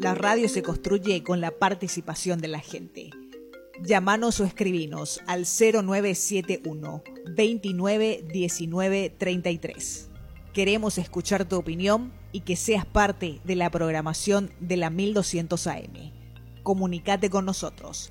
La radio se construye con la participación de la gente. Llámanos o escribinos al 0971 29 19 33. Queremos escuchar tu opinión y que seas parte de la programación de la 1200 AM. Comunicate con nosotros